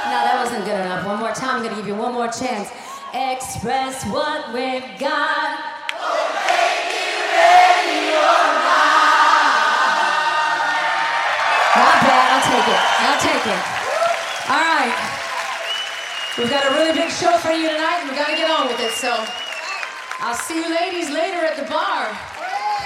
No, that wasn't good enough. One more time, I'm gonna give you one more chance. Express what we've got. We'll make it ready or not. Not bad, I'll take it. I'll take it. All right. We've got a really big show for you tonight, and we've got to get on with it, so I'll see you ladies later at the bar.